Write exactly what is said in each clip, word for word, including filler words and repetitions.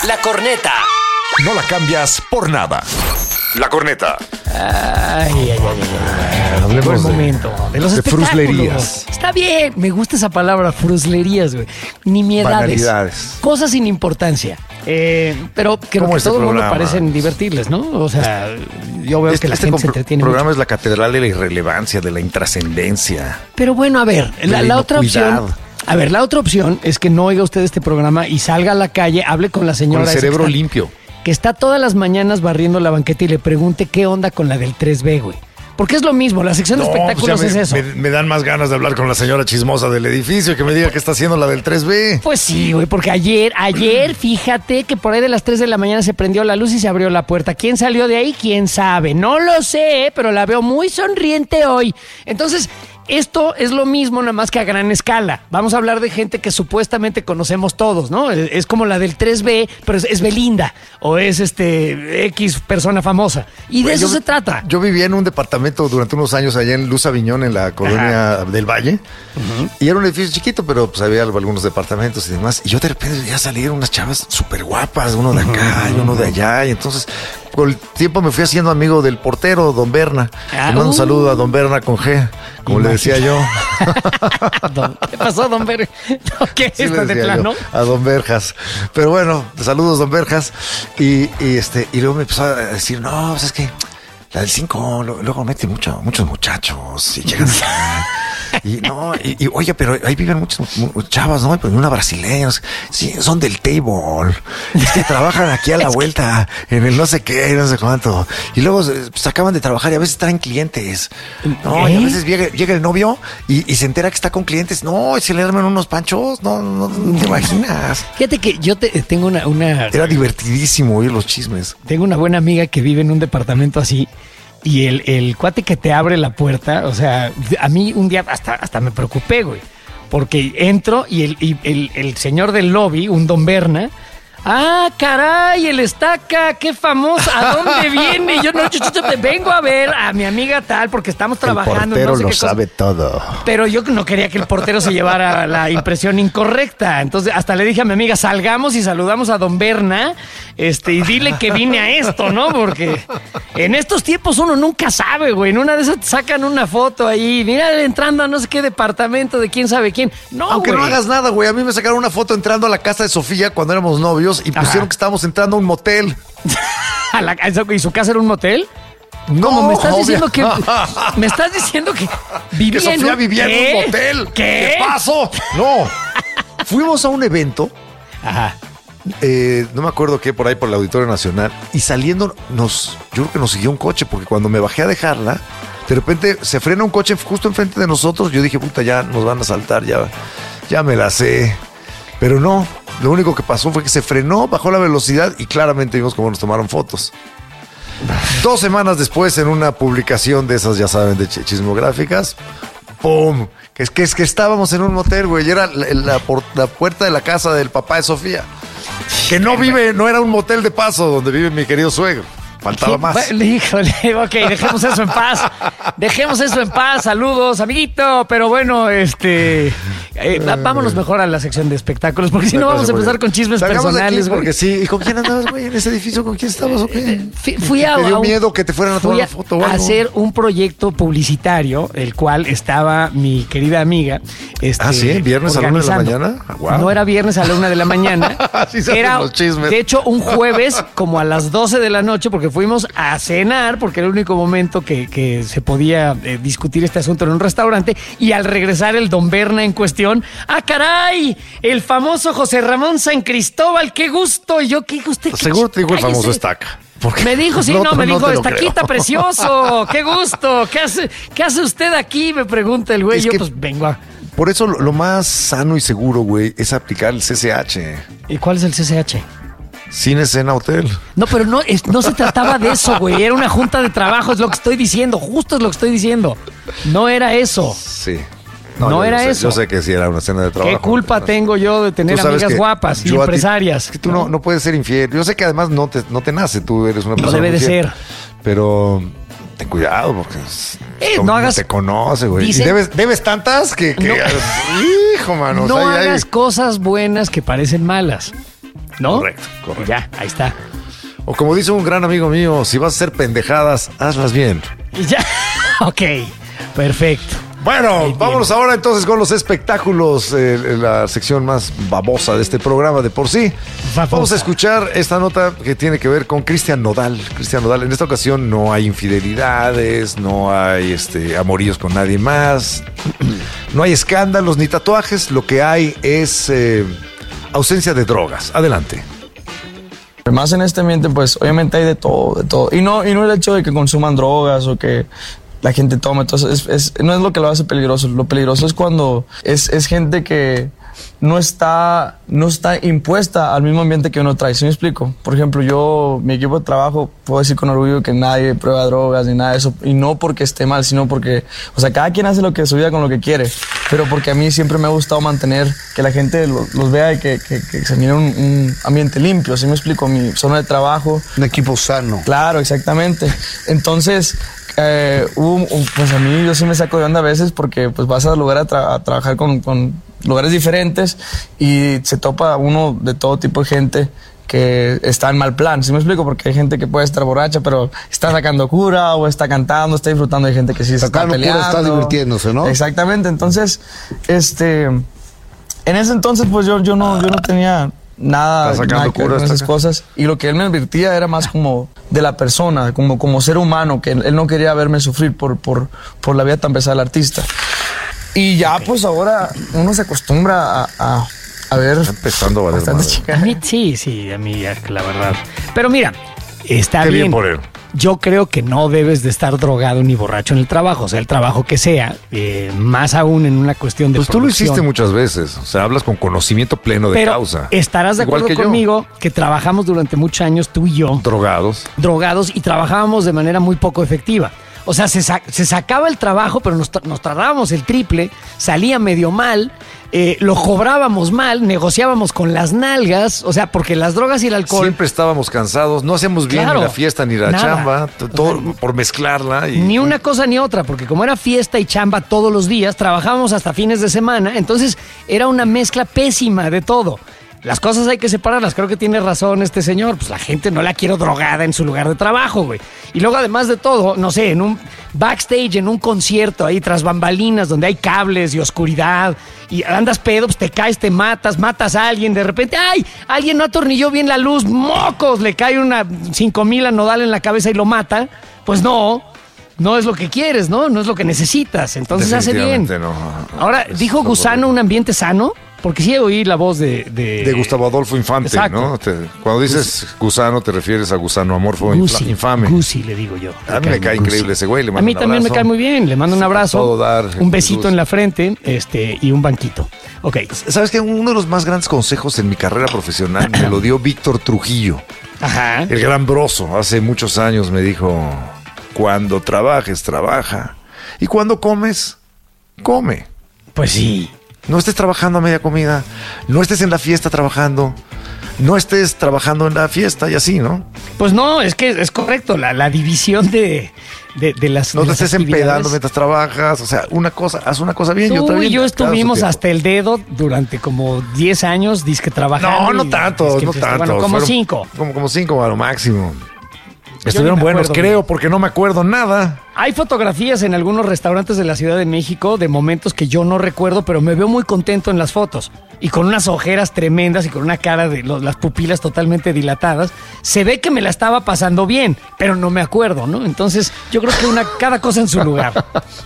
La Corneta. No la cambias por nada. La Corneta. Ay, ay, ay, ay. Hablemos Buen de- momento. De los de espectáculos. fruslerías. Está bien. Me gusta esa palabra, fruslerías, güey. Nimiedades. Banalidades. Cosas sin importancia. Eh, pero creo Como que este todo el mundo programa. parecen divertirles, ¿no? O sea, yo veo Este, que la este gente se compro- entretiene programa mucho. es la catedral de la irrelevancia, de la intrascendencia. Pero bueno, a ver, la, De la otra inocuidad. opción... A ver, la otra opción es que no oiga usted este programa y salga a la calle, hable con la Con señora el esa que cerebro está- limpio. que está todas las mañanas barriendo la banqueta y le pregunte qué onda con la del tres B, güey. Porque es lo mismo, la sección de espectáculos pues ya es me, eso. Me, me dan más ganas de hablar con la señora chismosa del edificio y que me diga qué está haciendo la del tres B. Pues sí, güey, porque ayer, ayer, fíjate que por ahí de las tres de la mañana se prendió la luz y se abrió la puerta. ¿Quién salió de ahí? ¿Quién sabe? No lo sé, pero la veo muy sonriente hoy. Entonces, esto es lo mismo, nada más que a gran escala. Vamos a hablar de gente que supuestamente conocemos todos, ¿no? Es es como la del tres B, pero es, es Belinda o es este X persona famosa. Y de Güey, eso yo- se trata. Yo vivía en un departamento durante unos años allá en Luz Aviñón, en la colonia del Valle. Y era un edificio chiquito, pero pues había algunos departamentos y demás. Y yo de repente veía salir unas chavas súper guapas, uno de acá y uno de allá. Y entonces, con el tiempo me fui haciendo amigo del portero, don Berna. Ah, Le mando un uh. saludo a don Berna con G, como le decía yo. Don- ¿Qué pasó, don Ver? No, ¿qué es Sí, esto le de decía plano? yo, a don Berjas. Pero bueno, saludos, don Berjas. Y, y este, y luego me empezó a decir, no, pues es que la del cinco luego mete mucho, muchos muchachos y llegan acá. Y no, y, y, oye, pero ahí viven muchas mu- chavas, ¿no? Pero una brasileña, sí, son del table. Es que trabajan aquí a la vuelta, en el no sé qué, no sé cuánto. Y luego se, se acaban de trabajar y a veces traen clientes. No, y a ¿Eh? veces llega, llega el novio y, y se entera que está con clientes. No, y se le arman unos panchos. No, no, no te imaginas. Fíjate que yo te- tengo una, una, Era divertidísimo oír los chismes. tengo una buena amiga que vive en un departamento así y el, el cuate que te abre la puerta, o sea, a mí un día hasta, hasta me preocupé, güey, porque entro y el, y el, el señor del lobby, un don Berna, ah, caray, el Estaca, qué famoso, ¿a dónde viene? Y yo no, yo, yo, yo, vengo a ver a mi amiga tal porque estamos trabajando. el portero no sé lo qué cosa. sabe todo. Pero yo no quería que el portero se llevara la impresión incorrecta. Entonces, hasta le dije a mi amiga, salgamos y saludamos a don Berna, este, y dile que vine a esto, ¿no? Porque en estos tiempos uno nunca sabe, güey. En una de esas te sacan una foto ahí, mira, entrando a no sé qué departamento de quién sabe quién. No, Aunque no güey. hagas nada, güey. A mí me sacaron una foto entrando a la casa de Sofía cuando éramos novios y pusieron Ajá. que estábamos entrando a un motel. A la- ¿Y su casa era un motel? No, ¿Cómo? ¿Me estás obvia- diciendo que me estás diciendo que vivía que Sofía en un, vivía ¿Qué? en un motel. ¿Qué? pasó? No. Fuimos a un evento, Ajá. eh, no me acuerdo qué, por ahí por el Auditorio Nacional, y saliendo nos, yo creo que nos siguió un coche, porque cuando me bajé a dejarla, de repente se frena un coche justo enfrente de nosotros. Yo dije, puta, ya nos van a saltar, ya, ya me la sé. Pero no, lo único que pasó fue que se frenó, bajó la velocidad y claramente vimos cómo nos tomaron fotos. Dos semanas después, en una publicación de esas, ya saben, de ch- chismográficas, ¡pum! Que es que, es que estábamos en un motel, güey, y era la, la por- la puerta de la casa del papá de Sofía. Que no vive, no era un motel de paso donde vive mi querido suegro. Faltaba más. Bueno, híjole, ok, dejemos eso en paz. Dejemos eso en paz. Saludos, amiguito. Pero bueno, este. eh, va- vámonos mejor a la sección de espectáculos, porque si no vamos a empezar con chismes Salgamos de aquí, personales, güey. porque sí. ¿Y con quién andabas, güey, en ese edificio? ¿Con quién estabas o qué? Fui, fui a, ¿Te dio a un- miedo que te fueran a tomar fui una foto o a algo? hacer un proyecto publicitario, el cual estaba mi querida amiga. Este, Ah, ¿sí? ¿Viernes a la una de la organizando. mañana? Ah, guau. No era viernes a la una de la mañana. Así se hacen Era, los chismes. de hecho, un jueves como a las doce de la noche, porque fuimos a cenar, porque era el único momento que, que se podía eh, discutir este asunto en un restaurante. Y al regresar el don Berna en cuestión, ¡ah, caray! El famoso José Ramón San Cristóbal, qué gusto. Y yo, ¿qué usted? qué Seguro te dijo el cállese. famoso Estaca. Porque- Me dijo, sí, no, me no dijo, te lo Estaquita creo. precioso, qué gusto, ¿qué hace, qué hace usted aquí? Me pregunta el güey, Es yo que- pues vengo a... Por eso lo, lo más sano y seguro, güey, es aplicar el C C H. ¿Y cuál es el C C H? Cine, cena, hotel. No, pero no, es- no se trataba de eso, güey, era una junta de trabajo, es lo que estoy diciendo, justo es lo que estoy diciendo. No era eso. Sí. No yo era sé, eso. Yo sé que sí era una cena de trabajo. ¿Qué culpa pero- tengo yo de tener Tú sabes amigas que guapas y yo a ti- empresarias? que tú no, no puedes ser infiel. Yo sé que además no te, no te nace, tú eres una No persona debe de infiel. ser. Pero ten cuidado porque es- Eh, como no hagas- te conoce, güey. Dicen- Y debes, debes tantas que, que No. hijo, mano. o No sea, ya hay- hagas cosas buenas que parecen malas. ¿no? Correcto, correcto. Ya, ahí está. O como dice un gran amigo mío, si vas a hacer pendejadas, hazlas bien. Y ya, ok, perfecto. Bueno, vámonos ahora entonces con los espectáculos, eh, la sección más babosa de este programa de por sí. Babosa. Vamos a escuchar esta nota que tiene que ver con Cristian Nodal. Cristian Nodal, en esta ocasión no hay infidelidades, no hay este, amoríos con nadie más, no hay escándalos ni tatuajes, lo que hay es eh, ausencia de drogas. Adelante. Más en este ambiente, pues obviamente hay de todo, de todo. Y no, y no el hecho de que consuman drogas o que la gente toma. Entonces, es, es, no es lo que lo hace peligroso. Lo peligroso es cuando es, es gente que no está, no está impuesta al mismo ambiente que uno trae. ¿Sí me explico? Por ejemplo, yo, mi equipo de trabajo, puedo decir con orgullo que nadie prueba drogas ni nada de eso. Y no porque esté mal, sino porque, o sea, cada quien hace lo que su vida con lo que quiere. Pero porque a mí siempre me ha gustado mantener que la gente lo, los vea y que, que, que se mire un, un ambiente limpio. ¿Sí me explico? Mi zona de trabajo. Un equipo sano. Claro, exactamente. Entonces, eh, hubo, pues a mí yo sí me saco de onda a veces porque pues vas a lugar a, tra- a trabajar con, con lugares diferentes y se topa uno de todo tipo de gente que está en mal plan. ¿Sí me explico? Porque hay gente que puede estar borracha, pero está sacando cura o está cantando, está disfrutando. Hay gente que sí se está Sacando peleando. cura, está divirtiéndose, ¿no? Exactamente. Entonces, este, en ese entonces, pues yo, yo no, yo no tenía nada, Está sacando nada que ver cura, con está esas acá. cosas. Y lo que él me advertía era más como de la persona, como, como ser humano, que él, él no quería verme sufrir por, por, por la vida tan pesada del artista. Y ya, pues ahora uno se acostumbra a, a, a ver. Está empezando a valer bastantes madre. chicas. A mí sí, sí, a mí ya, la verdad. Pero mira, está Qué bien bien. por él. Yo creo que no debes de estar drogado ni borracho en el trabajo, o sea, el trabajo que sea, eh, más aún en una cuestión de Pues tú lo producción. hiciste muchas veces, o sea, hablas con conocimiento pleno de Pero causa. estarás de Igual acuerdo que yo. conmigo que trabajamos durante muchos años tú y yo Drogados. drogados y trabajábamos de manera muy poco efectiva. O sea, se, sa- se sacaba el trabajo, pero nos, tra- nos tardábamos el triple, salía medio mal, eh, lo cobrábamos mal, negociábamos con las nalgas, o sea, porque las drogas y el alcohol... Siempre estábamos cansados, no hacíamos bien Claro, ni la fiesta ni la nada. chamba, t- todo O sea, por mezclarla. Y, Ni una cosa ni otra, porque como era fiesta y chamba todos los días, trabajábamos hasta fines de semana, entonces era una mezcla pésima de todo. Las cosas hay que separarlas, creo que tiene razón este señor, pues la gente no la quiere drogada en su lugar de trabajo, güey. Y luego además de todo, no sé, en un backstage, en un concierto ahí tras bambalinas donde hay cables y oscuridad y andas pedo, pues te caes, te matas, matas a alguien, de repente, ¡ay! Alguien no atornilló bien la luz, ¡mocos! Le cae una cinco mil a Nodal en la cabeza y lo mata, pues no. No es lo que quieres, ¿no? No es lo que necesitas. Entonces hace bien. Definitivamente no. Ahora, Es ¿dijo todo Gusano horrible. un ambiente sano? Porque sí oí la voz de... De, De Gustavo Adolfo Infante, Exacto. ¿no? Te- cuando dices gusano te refieres a gusano amorfo Gusi, infame. Gusi, le digo yo. A mí me cae Gusi. increíble ese güey, le A mando mí un también me abrazo. cae muy bien. Le mando un A abrazo, todo dar, un besito Jesús. en la frente este, y un banquito. Ok. ¿Sabes qué? Uno de los más grandes consejos en mi carrera profesional me lo dio Víctor Trujillo, Ajá. el gran broso. Hace muchos años me dijo, cuando trabajes, trabaja. Y cuando comes, come. Pues sí. No estés trabajando a media comida, no estés en la fiesta trabajando, no estés trabajando en la fiesta y así, ¿no? Pues no, es que es correcto. La, la división de, de, de las No de te las estés actividades. empedando mientras trabajas, o sea, una cosa, haz una cosa bien. Tú yo también, y yo cada su estuvimos tiempo. hasta el dedo durante como diez años, disque trabajando. No, no y tanto, disque no fiesta. tanto. Bueno, como Fueron cinco. Como, como cinco a lo máximo. ni Estuvieron me buenos, acuerdo creo, bien. porque no me acuerdo nada. Hay fotografías en algunos restaurantes de la Ciudad de México de momentos que yo no recuerdo, pero me veo muy contento en las fotos. Y con unas ojeras tremendas y con una cara de lo- las pupilas totalmente dilatadas. Se ve que me la estaba pasando bien, pero no me acuerdo, ¿no? Entonces, yo creo que una, cada cosa en su lugar.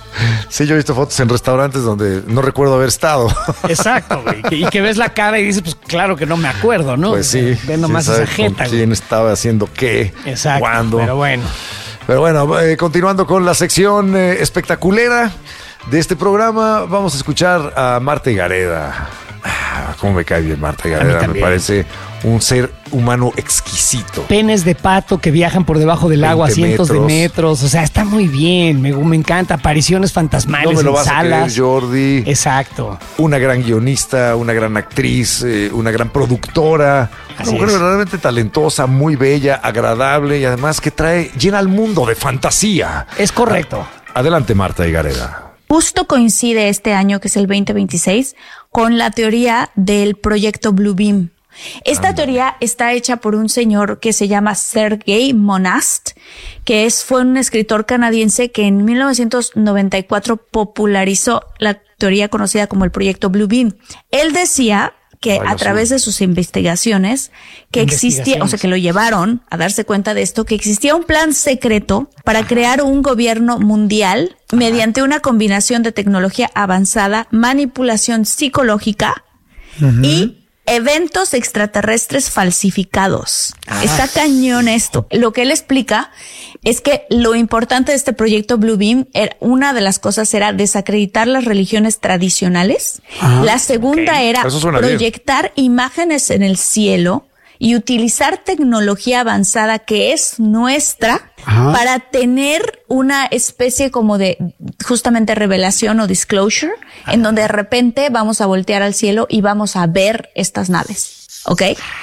Sí, yo he visto fotos en restaurantes donde no recuerdo haber estado. Exacto, güey. Que- Y que ves la cara y dices, pues claro que no me acuerdo, ¿no? Pues sí. Ve nomás quién sabe esa jeta, con güey. quién estaba haciendo qué, Exacto. cuándo. Pero bueno. Pero bueno, eh, continuando con la sección eh, espectaculera de este programa, vamos a escuchar a Marta Gareda. Ah, cómo me cae bien Marta Gareda, me también. parece un ser humano exquisito. Penes de pato que viajan por debajo del agua a veinte cientos metros. de metros. O sea, está muy bien. Me, me encanta. Apariciones fantasmales No me lo en vas a creer, salas. Jordi. Exacto. Una gran guionista, una gran actriz, eh, una gran productora. Así Una mujer es. verdaderamente talentosa, muy bella, agradable y además que trae, llena al mundo de fantasía. Es correcto. Adelante, Marta Gareda. Justo coincide este año, que es el veinte veintiséis, con la teoría del proyecto Blue Beam. Esta teoría está hecha por un señor que se llama Sergei Monast, que es, fue un escritor canadiense que en mil novecientos noventa y cuatro popularizó la teoría conocida como el proyecto Blue Beam. Él decía que a través de sus investigaciones, que existía, o sea, que lo llevaron a darse cuenta de esto, que existía un plan secreto para crear un gobierno mundial mediante una combinación de tecnología avanzada, manipulación psicológica uh-huh. y eventos extraterrestres falsificados. Ah. Está cañón esto. Lo que él explica es que lo importante de este proyecto Blue Beam, era, una de las cosas era desacreditar las religiones tradicionales. Ah, la segunda okay. era proyectar bien. imágenes en el cielo y utilizar tecnología avanzada que es nuestra Ajá. para tener una especie como de justamente revelación o disclosure Ajá. en donde de repente vamos a voltear al cielo y vamos a ver estas naves, ¿ok?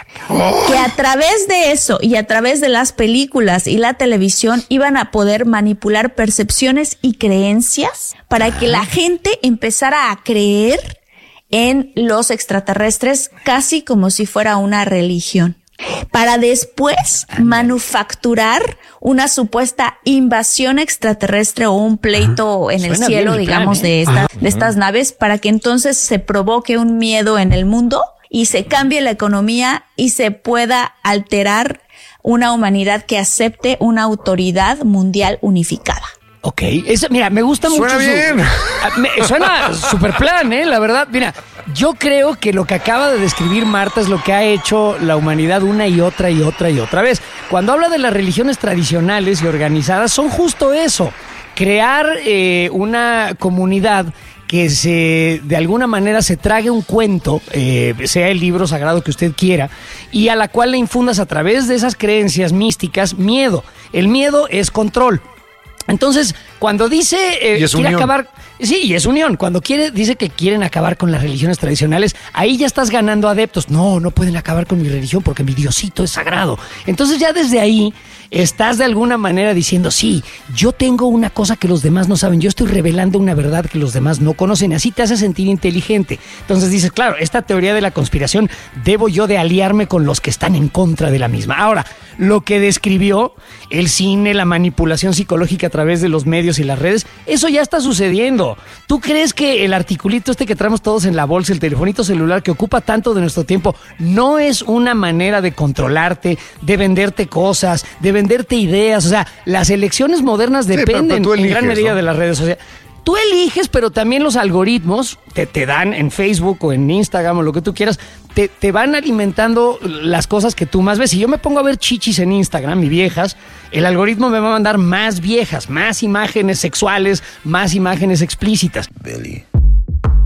Oh. Que a través de eso y a través de las películas y la televisión iban a poder manipular percepciones y creencias para Ajá. que la gente empezara a creer en los extraterrestres casi como si fuera una religión, para después manufacturar una supuesta invasión extraterrestre o un pleito Ajá. en el Suena cielo, el digamos, plan, ¿eh? de, esta, Ajá. de estas naves, para que entonces se provoque un miedo en el mundo y se cambie la economía y se pueda alterar una humanidad que acepte una autoridad mundial unificada. Ok, eso, mira, me gusta suena mucho. Bien. Su, me, suena super plan, ¿eh? La verdad, mira, yo creo que lo que acaba de describir Marta es lo que ha hecho la humanidad una y otra y otra y otra vez. Cuando habla de las religiones tradicionales y organizadas, son justo eso, crear eh, una comunidad que se, de alguna manera se trague un cuento, eh, sea el libro sagrado que usted quiera, y a la cual le infundas a través de esas creencias místicas miedo. El miedo es control. Entonces, cuando dice eh, quiere unión. acabar, sí, y es unión. Cuando quiere, dice que quieren acabar con las religiones tradicionales, ahí ya estás ganando adeptos. No, no pueden acabar con mi religión porque mi Diosito es sagrado. Entonces ya desde ahí estás de alguna manera diciendo, sí, yo tengo una cosa que los demás no saben, yo estoy revelando una verdad que los demás no conocen, así te hace sentir inteligente. Entonces dices, claro, esta teoría de la conspiración, debo yo de aliarme con los que están en contra de la misma. Ahora, lo que describió el cine, la manipulación psicológica a través de los medios y las redes, eso ya está sucediendo. ¿Tú crees que el articulito este que traemos todos en la bolsa, el telefonito celular que ocupa tanto de nuestro tiempo, no es una manera de controlarte, de venderte cosas, de venderte ideas? O sea, las elecciones modernas dependen sí, pero, pero eliges, en gran medida, ¿no?, de las redes sociales. Tú eliges, pero también los algoritmos te, te dan en Facebook o en Instagram o lo que tú quieras, te, te van alimentando las cosas que tú más ves. Si yo me pongo a ver chichis en Instagram y viejas, el algoritmo me va a mandar más viejas, más imágenes sexuales, más imágenes explícitas. Billy.